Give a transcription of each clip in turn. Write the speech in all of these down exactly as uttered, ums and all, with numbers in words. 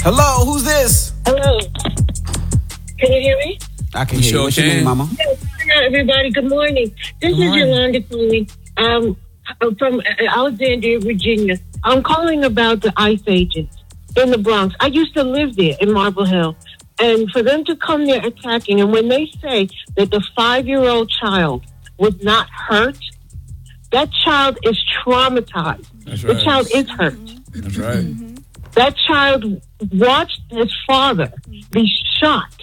Hello, who's this? Hello. Can you hear me? I can You hear sure you. What's your can. name, Mama? Yes. Hi, everybody. Good morning. This Good morning. is Yolanda calling um, I'm from Alexandria, Virginia. I'm calling about the ICE agents in the Bronx. I used to live there in Marble Hill. And for them to come there attacking, and when they say that the five-year-old child was not hurt, that child is traumatized. That's The right. child is hurt. That's right. That child watched his father be shot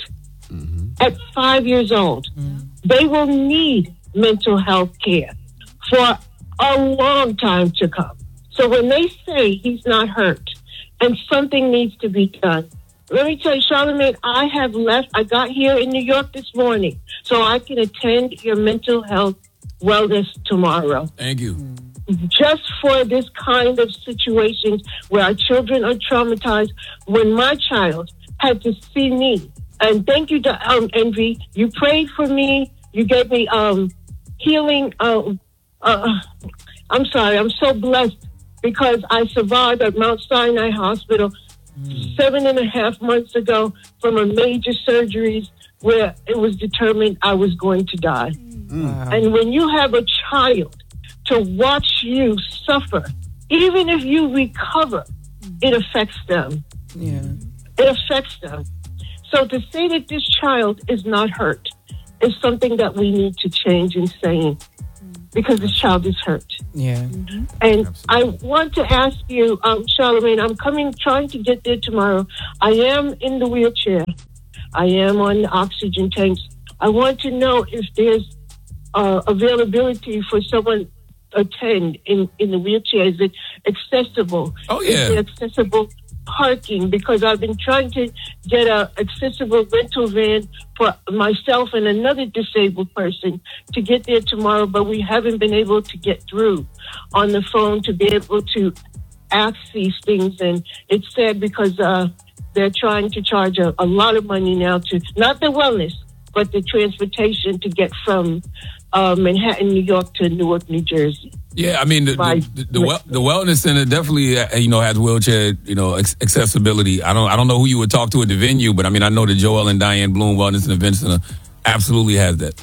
at five years old. They will need mental health care for a long time to come. So when they say he's not hurt and something needs to be done, let me tell you, Charlamagne, I have left. I got here in New York this morning so I can attend your mental health wellness tomorrow. Thank you. Just for this kind of situations where our children are traumatized. When my child had to see me, and thank you to um, Envy, you prayed for me, you gave me um, healing. Uh, uh, I'm sorry, I'm so blessed because I survived at Mount Sinai Hospital mm. seven and a half months ago from a major surgeries where it was determined I was going to die. Mm. And when you have a child to watch you suffer, even if you recover, it affects them. Yeah. It affects them. So to say that this child is not hurt is something that we need to change in saying, because this child is hurt. Yeah. Mm-hmm. And Absolutely. I want to ask you, um, Charlamagne, I'm coming, trying to get there tomorrow. I am in the wheelchair. I am on the oxygen tanks. I want to know if there's uh, availability for someone attend in, in the wheelchair. Is it accessible? Oh, yeah. Is it accessible parking? Because I've been trying to get a accessible rental van for myself and another disabled person to get there tomorrow, but we haven't been able to get through on the phone to be able to ask these things. And it's sad because uh, they're trying to charge a, a lot of money now to, not the wellness, but the transportation to get from uh, Manhattan, New York to Newark, New Jersey. Yeah, I mean the By, the, the, well, the wellness center definitely uh, you know has wheelchair you know ex- accessibility. I don't I don't know who you would talk to at the venue, but I mean I know the Joel and Diane Bloom Wellness and Event Center absolutely has that.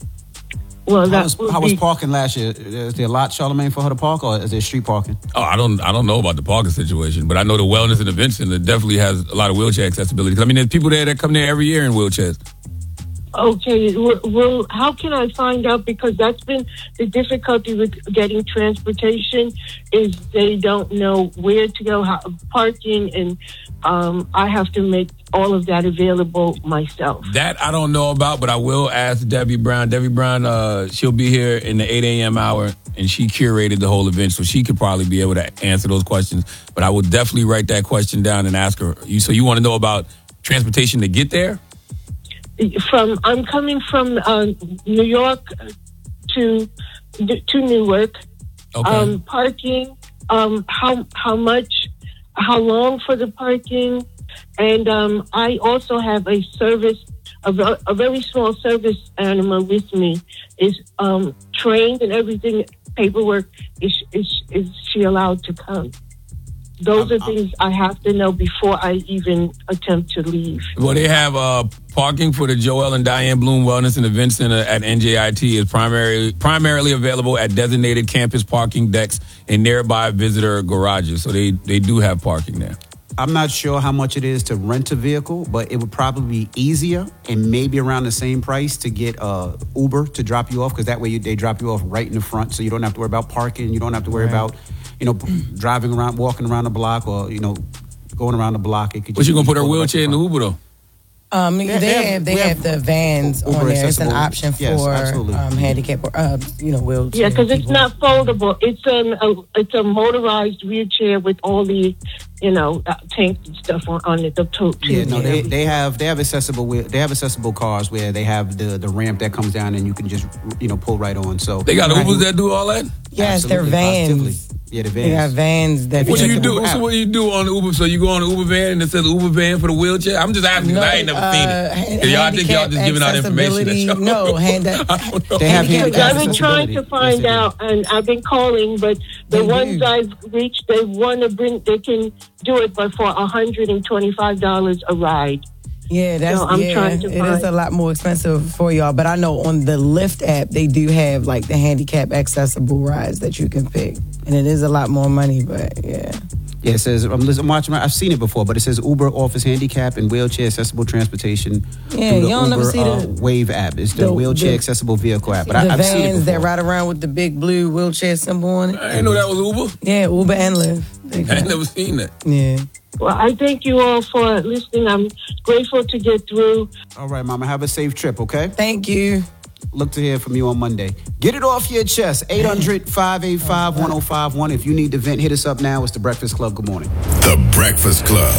Well, How that was, would how was be, parking last year? Is there a lot, Charlamagne, for her to park, or is there street parking? Oh, I don't I don't know about the parking situation, but I know the Wellness and Event Center definitely has a lot of wheelchair accessibility. 'Cause I mean there's people there that come there every year in wheelchairs. Okay, well, how can I find out? Because that's been the difficulty with getting transportation is they don't know where to go, how, parking, and um, I have to make all of that available myself. That I don't know about, but I will ask Debbie Brown. Debbie Brown, uh, she'll be here in the eight a.m. hour, and she curated the whole event, so she could probably be able to answer those questions. But I will definitely write that question down and ask her. You, so you want to know about transportation to get there? From I'm coming from uh, New York to to Newark. Okay. Um, parking. Um, how how much? How long for the parking? And um, I also have a service, a, a very small service animal with me. Is um, trained and everything. Paperwork. Is is is she allowed to come? Those are things I have to know before I even attempt to leave. Well, they have uh, parking for the Joel and Diane Bloom Wellness and Event Center at N J I T is primarily primarily available at designated campus parking decks and nearby visitor garages. So they, they do have parking there. I'm not sure how much it is to rent a vehicle, but it would probably be easier and maybe around the same price to get uh, Uber to drop you off, because that way you, they drop you off right in the front, so you don't have to worry about parking. You don't have to worry right. about, you know, driving around, walking around the block, or, you know, going around the block. It could but just, you going to put her go wheelchair in the Uber, though? Um, they, they, they have, have they have, have the vans Uber on there. It's an accessible. option Yes, for absolutely. um, handicap, uh, you know, wheelchair. Yeah, because it's people. not foldable. It's an a, it's a motorized wheelchair with all the, you know, uh, tanks and stuff on, on it. The to- yeah, no, they they have they have accessible they have accessible cars where they have the, the ramp that comes down and you can just, you know, pull right on. So they got Ubers that do all that. Yes, Absolutely, they're vans. positively. Yeah, the They got vans. vans that. What do fit you the- do? So what do you do on the Uber? So you go on the Uber van and it says Uber van for the wheelchair? I'm just asking because I ain't never uh, seen it. 'Cause y'all think y'all just giving out information. that y'all No, don't hand- know. I don't know. They have Handicap handicap I've been trying to accessibility. find Yes, out, and I've been calling, but the They ones do. I've reached, they want to bring, they can do it, but for one hundred twenty-five dollars a ride. Yeah, that's So I'm yeah. trying to It is find- a lot more expensive for y'all, but I know on the Lyft app they do have like the handicap accessible rides that you can pick, and it is a lot more money. But yeah, Yeah, it says, I'm, listening, I'm watching, my- I've seen it before, but it says Uber offers handicap and wheelchair accessible transportation Yeah, through the you don't Uber ever see uh, the- Wave app. It's the, the- wheelchair the- accessible vehicle app. But the I, I've seen it vans before. that ride around with the big blue wheelchair symbol on it. I didn't know that was Uber. Yeah, Uber and Lyft. They I got- ain't never seen that. Yeah. Well, I thank you all for listening. I'm grateful to get through. All right, Mama, have a safe trip, okay? Thank you. Look to hear from you on Monday. Get it off your chest. eight hundred, five eight five, one oh five one. If you need to vent, hit us up now. It's The Breakfast Club. Good morning. The Breakfast Club.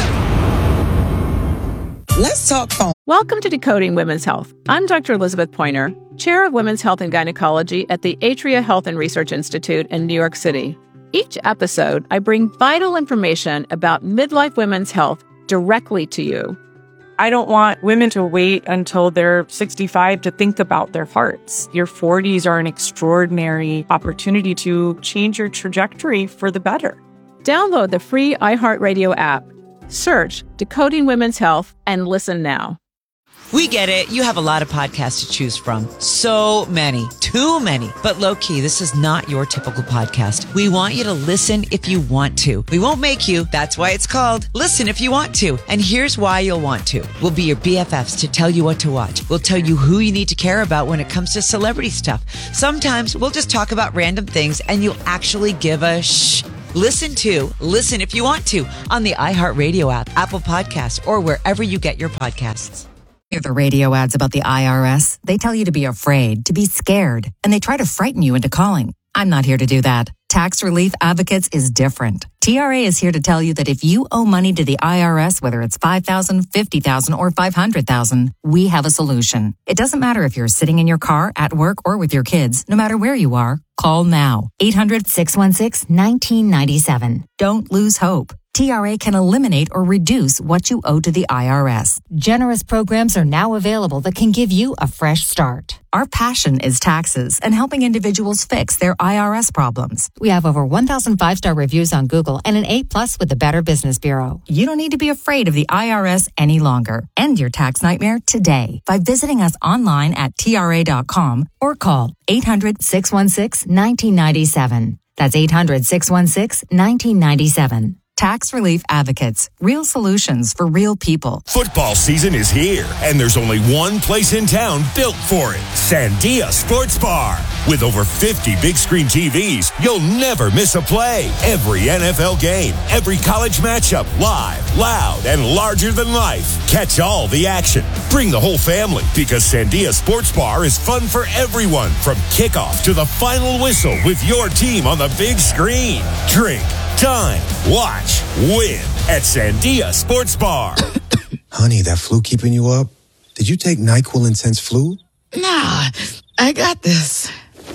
Let's talk phone. Welcome to Decoding Women's Health. I'm Doctor Elizabeth Pointer, Chair of Women's Health and Gynecology at the Atria Health and Research Institute in New York City. Each episode, I bring vital information about midlife women's health directly to you. I don't want women to wait until they're sixty-five to think about their hearts. Your forties are an extraordinary opportunity to change your trajectory for the better. Download the free iHeartRadio app. Search Decoding Women's Health and listen now. We get it. You have a lot of podcasts to choose from. So many. Too many. But low key, this is not your typical podcast. We want you to listen if you want to. We won't make you. That's why it's called Listen If You Want To. And here's why you'll want to. We'll be your B F Fs to tell you what to watch. We'll tell you who you need to care about when it comes to celebrity stuff. Sometimes we'll just talk about random things and you'll actually give a shh. Listen to Listen If You Want To on the iHeartRadio app, Apple Podcasts, or wherever you get your podcasts. Hear the radio ads about the I R S? They tell you to be afraid, to be scared, and they try to frighten you into calling. I'm not here to do that. Tax Relief Advocates is different. T R A is here to tell you that if you owe money to the I R S, whether it's five thousand dollars, fifty thousand dollars, or five hundred thousand dollars, we have a solution. It doesn't matter if you're sitting in your car, at work, or with your kids. No matter where you are, call now. eight hundred, six one six, one nine nine seven. Don't lose hope. T R A can eliminate or reduce what you owe to the I R S. Generous programs are now available that can give you a fresh start. Our passion is taxes and helping individuals fix their I R S problems. We have over one thousand five-star reviews on Google and an A plus with the Better Business Bureau. You don't need to be afraid of the I R S any longer. End your tax nightmare today by visiting us online at T R A dot com or call eight hundred, six one six, one nine nine seven. That's eight hundred, six one six, one nine nine seven. Tax Relief Advocates. Real solutions for real people. Football season is here, and there's only one place in town built for it. Sandia Sports Bar. With over fifty big screen T Vs, you'll never miss a play. Every N F L game, every college matchup, live, loud, and larger than life. Catch all the action. Bring the whole family, because Sandia Sports Bar is fun for everyone, from kickoff to the final whistle with your team on the big screen. Drink, dine, watch, win at Sandia Sports Bar. Honey, that flu keeping you up? Did you take NyQuil Intense Flu? Nah, I got this.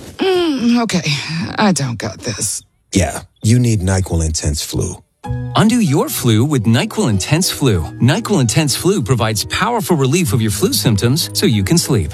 Mm, okay, I don't got this. Yeah, you need NyQuil Intense Flu. Undo your flu with NyQuil Intense Flu. NyQuil Intense Flu provides powerful relief of your flu symptoms so you can sleep.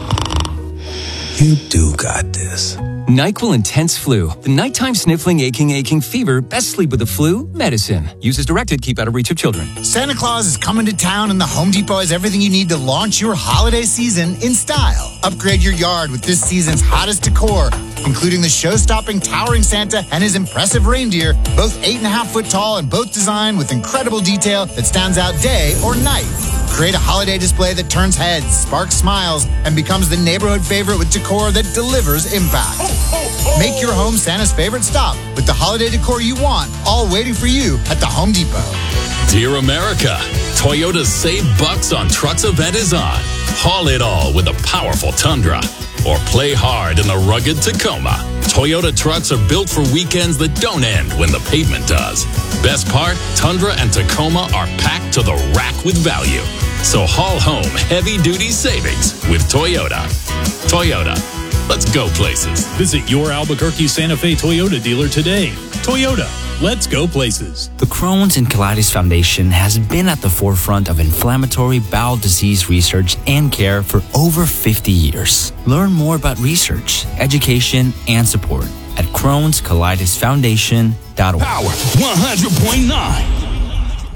You do got this. NyQuil Intense Flu. The nighttime sniffling, aching, aching fever. Best sleep with the flu. Medicine. Use as directed. Keep out of reach of children. Santa Claus is coming to town, and the Home Depot has everything you need to launch your holiday season in style. Upgrade your yard with this season's hottest decor, including the show-stopping towering Santa and his impressive reindeer, both eight and a half foot tall and both designed with incredible detail that stands out day or night. Create a holiday display that turns heads, sparks smiles, and becomes the neighborhood favorite with decor that delivers impact. Make your home Santa's favorite stop with the holiday decor you want, all waiting for you at the Home Depot. Dear America, Toyota's Save Bucks on Trucks event is on. Haul it all with a powerful Tundra, or play hard in the rugged Tacoma. Toyota trucks are built for weekends that don't end when the pavement does. Best part, Tundra and Tacoma are packed to the rack with value. So haul home heavy-duty savings with Toyota. Toyota, Let's go places. Visit your Albuquerque Santa Fe Toyota dealer today. Toyota, let's go places. The Crohn's and Colitis Foundation has been at the forefront of inflammatory bowel disease research and care for over fifty years. Learn more about research, education, and support at Crohn's Colitis Foundation dot org. Power one hundred point nine.